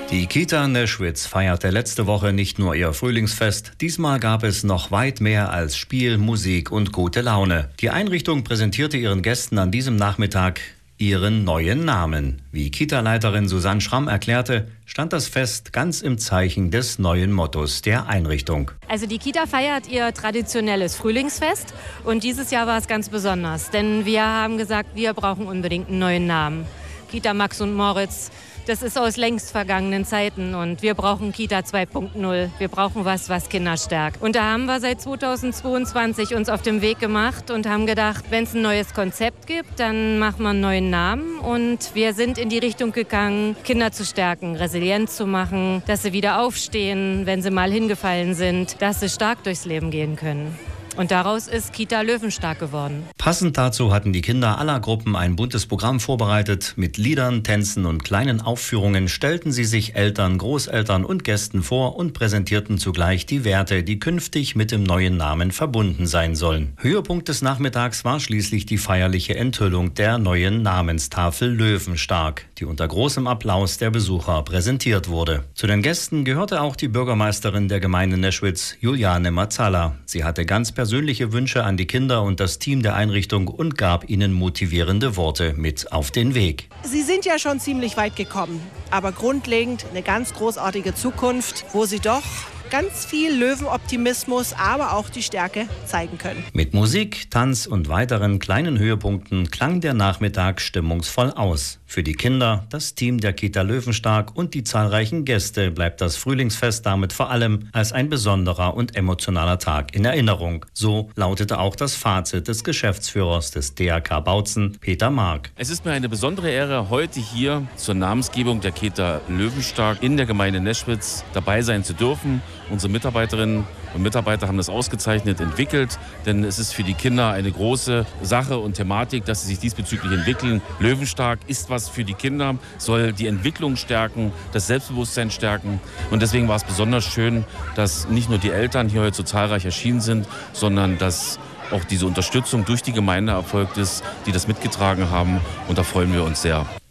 Die Kita Neschwitz feierte letzte Woche nicht nur ihr Frühlingsfest, diesmal gab es noch weit mehr als Spiel, Musik und gute Laune. Die Einrichtung präsentierte ihren Gästen an diesem Nachmittag ihren neuen Namen. Wie Kita-Leiterin Susanne Schramm erklärte, stand das Fest ganz im Zeichen des neuen Mottos der Einrichtung. Also die Kita feiert ihr traditionelles Frühlingsfest und dieses Jahr war es ganz besonders, denn wir haben gesagt, wir brauchen unbedingt einen neuen Namen. Kita Max und Moritz, das ist aus längst vergangenen Zeiten und wir brauchen Kita 2.0. Wir brauchen was Kinder stärkt. Und da haben wir seit 2022 uns auf den Weg gemacht und haben gedacht, wenn es ein neues Konzept gibt, dann machen wir einen neuen Namen. Und wir sind in die Richtung gegangen, Kinder zu stärken, resilient zu machen, dass sie wieder aufstehen, wenn sie mal hingefallen sind, dass sie stark durchs Leben gehen können. Und daraus ist Kita Löwenstark geworden. Passend dazu hatten die Kinder aller Gruppen ein buntes Programm vorbereitet. Mit Liedern, Tänzen und kleinen Aufführungen stellten sie sich Eltern, Großeltern und Gästen vor und präsentierten zugleich die Werte, die künftig mit dem neuen Namen verbunden sein sollen. Höhepunkt des Nachmittags war schließlich die feierliche Enthüllung der neuen Namenstafel Löwenstark, die unter großem Applaus der Besucher präsentiert wurde. Zu den Gästen gehörte auch die Bürgermeisterin der Gemeinde Neschwitz, Juliane Mazzala. Sie hatte ganz persönliche Wünsche an die Kinder und das Team der Einrichtung und gab ihnen motivierende Worte mit auf den Weg. Sie sind ja schon ziemlich weit gekommen, aber grundlegend eine ganz großartige Zukunft, wo Sie doch ganz viel Löwenoptimismus, aber auch die Stärke zeigen können. Mit Musik, Tanz und weiteren kleinen Höhepunkten klang der Nachmittag stimmungsvoll aus. Für die Kinder, das Team der Kita Löwenstark und die zahlreichen Gäste bleibt das Frühlingsfest damit vor allem als ein besonderer und emotionaler Tag in Erinnerung. So lautete auch das Fazit des Geschäftsführers des DRK Bautzen, Peter Mark. Es ist mir eine besondere Ehre, heute hier zur Namensgebung der Kita Löwenstark in der Gemeinde Neschwitz dabei sein zu dürfen. Unsere Mitarbeiterinnen und Mitarbeiter haben das ausgezeichnet entwickelt, denn es ist für die Kinder eine große Sache und Thematik, dass sie sich diesbezüglich entwickeln. Löwenstark ist was für die Kinder, soll die Entwicklung stärken, das Selbstbewusstsein stärken. Und deswegen war es besonders schön, dass nicht nur die Eltern hier heute so zahlreich erschienen sind, sondern dass auch diese Unterstützung durch die Gemeinde erfolgt ist, die das mitgetragen haben. Und da freuen wir uns sehr.